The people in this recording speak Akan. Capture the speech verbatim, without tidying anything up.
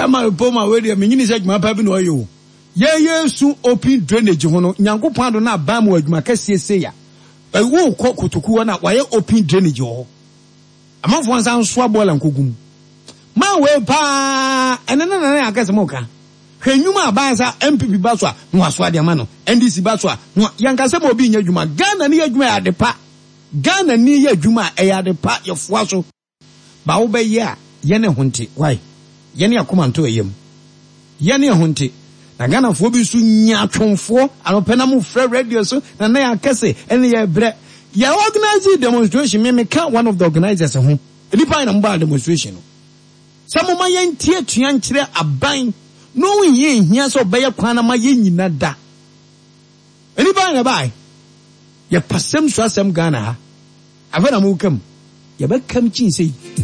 chama poma we dey menyini se adwuma pa bi no yo ye yesu open drainage ho no nyankopon do na ba mu adwuma kase ya ewu ko kotoku na waye open drainage ho amafo nsan so abola nkogum ma we pa enene na akase moka hwenwuma abanza M P P baso a no aso ade ma no N D C baso a no yankase mo bi nya adwuma Ghana ni adwuma ya de pa Ghana ni ya adwuma e ya de pa ye foa so ba wo be ye a ye ne honte why ye ne akoma nto eyem ye ne honte na Ghana fo bi su nya twonfo anopena mu frɛ radio so na na yakase ene ye bre ya organize demonstration me me can one of the organizers ho nipa na mba demonstration no samo ma ye ntie tua nkyere aban no ye hia so be ye kwana ma ye nyina da nipa na bai ye pasem so asem Ghana ha afena mu kam ye be kam chin sei